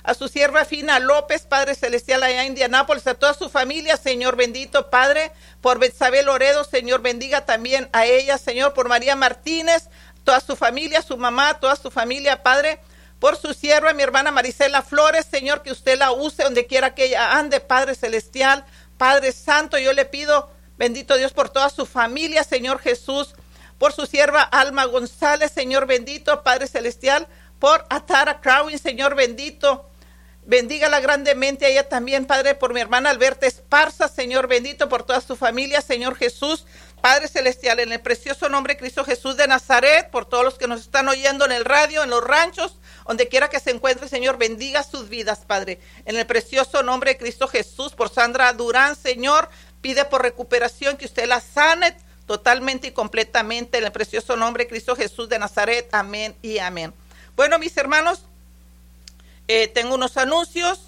a su sierva Fina López, Padre Celestial, allá en Indianápolis, a toda su familia, Señor bendito, Padre, por Betsabé Loredo, Señor, bendiga también a ella, Señor, por María Martínez, toda su familia, su mamá, toda su familia, Padre, por su sierva, mi hermana Marisela Flores, Señor, que usted la use donde quiera que ella ande, Padre Celestial, Padre Santo, yo le pido, bendito Dios, por toda su familia, Señor Jesús, por su sierva Alma González, Señor bendito, Padre Celestial, por Atara Crowing, Señor bendito, bendígala grandemente a ella también, Padre, por mi hermana Alberta Esparza, Señor bendito, por toda su familia, Señor Jesús, Padre Celestial, en el precioso nombre de Cristo Jesús de Nazaret, por todos los que nos están oyendo en el radio, en los ranchos, donde quiera que se encuentre, Señor, bendiga sus vidas, Padre, en el precioso nombre de Cristo Jesús, por Sandra Durán, Señor, pide por recuperación que usted la sane totalmente y completamente, en el precioso nombre de Cristo Jesús de Nazaret, amén y amén. Bueno, mis hermanos, tengo unos anuncios,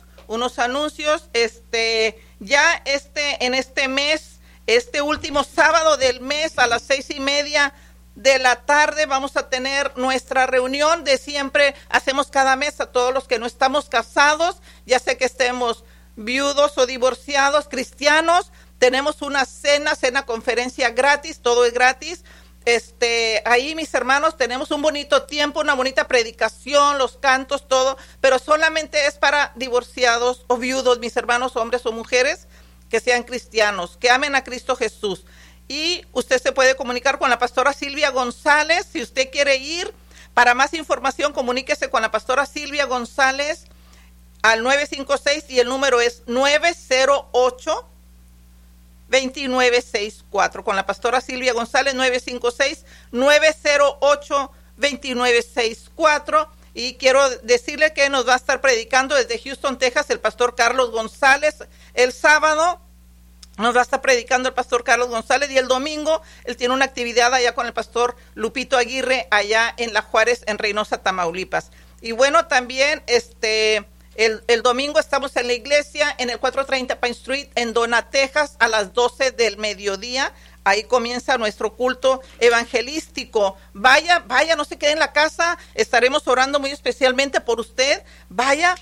ya en este mes, este último sábado del mes a las 6:30 de la tarde vamos a tener nuestra reunión de siempre, hacemos cada mes a todos los que no estamos casados, ya sé que estemos viudos o divorciados, cristianos, tenemos una cena conferencia gratis, todo es gratis. Ahí, mis hermanos, tenemos un bonito tiempo, una bonita predicación, los cantos, todo, pero solamente es para divorciados o viudos, mis hermanos, hombres o mujeres, que sean cristianos, que amen a Cristo Jesús. Y usted se puede comunicar con la pastora Silvia González, si usted quiere ir. Para más información, comuníquese con la pastora Silvia González al 956 y el número es 908-2964, con la pastora Silvia González, 956-908-2964. Y quiero decirle que nos va a estar predicando desde Houston, Texas, el pastor Carlos González. El sábado nos va a estar predicando el pastor Carlos González, y el domingo él tiene una actividad allá con el pastor Lupito Aguirre, allá en La Juárez, en Reynosa, Tamaulipas. Y bueno, también el domingo estamos en la iglesia en el 430 Pine Street en Donna, Texas, a las 12 del mediodía. Ahí comienza nuestro culto evangelístico. Vaya, no se quede en la casa. Estaremos orando muy especialmente por usted. Vaya,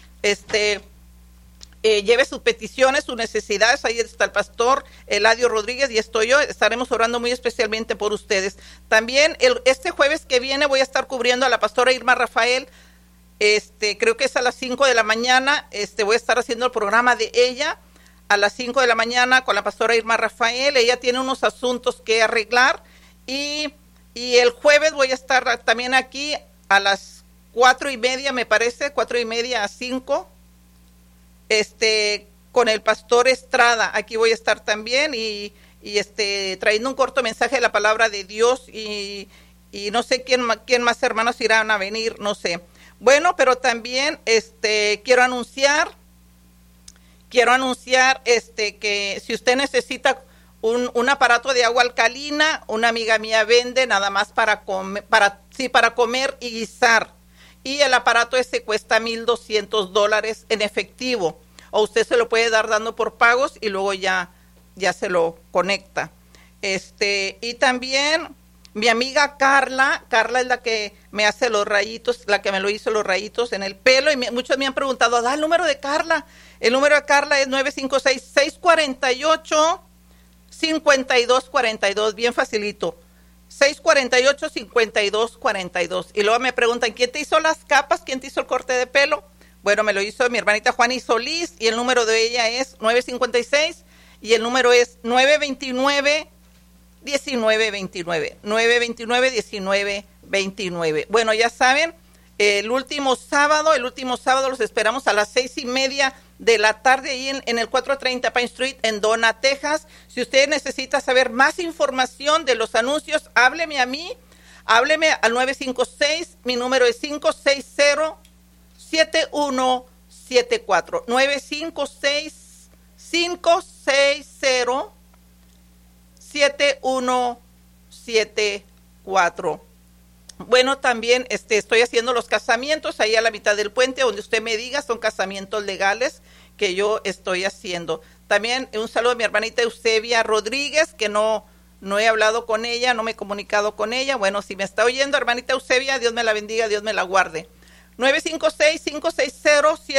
lleve sus peticiones, sus necesidades. Ahí está el pastor Eladio Rodríguez y estoy yo. Estaremos orando muy especialmente por ustedes. También este jueves que viene voy a estar cubriendo a la pastora Irma Rafael. Creo que es a las 5 de la mañana. Voy a estar haciendo el programa de ella a las 5 de la mañana con la pastora Irma Rafael. Ella tiene unos asuntos que arreglar. Y el jueves voy a estar también aquí a las 4:30, me parece, 4:30 a 5, con el pastor Estrada. Aquí voy a estar también y trayendo un corto mensaje de la palabra de Dios. Y no sé quién más hermanos irán a venir, no sé. Bueno, pero también quiero anunciar que si usted necesita un aparato de agua alcalina, una amiga mía vende nada más para comer y guisar. Y el aparato ese cuesta $1,200 en efectivo. O usted se lo puede dar dando por pagos y luego ya se lo conecta. Y también mi amiga Carla es la que me hace los rayitos, la que me lo hizo los rayitos en el pelo, y muchos me han preguntado, da el número de Carla. El número de Carla es 956-648-5242, bien facilito, 648-5242. Y luego me preguntan, ¿quién te hizo las capas? ¿Quién te hizo el corte de pelo? Bueno, me lo hizo mi hermanita Juani Solís, y el número de ella es 956, y el número es 929-1929. Bueno, ya saben, el último sábado los esperamos a las 6:30 de la tarde ahí en el 430 Pine Street en Donna, Texas. Si usted necesita saber más información de los anuncios, hábleme a mí, hábleme al 956, mi número es 560-7174, 956-560-7174. Bueno, también estoy haciendo los casamientos ahí a la mitad del puente, donde usted me diga, son casamientos legales que yo estoy haciendo. También un saludo a mi hermanita Eusebia Rodríguez, que no he hablado con ella, no me he comunicado con ella. Bueno, si me está oyendo, hermanita Eusebia, Dios me la bendiga, Dios me la guarde. 956-560-7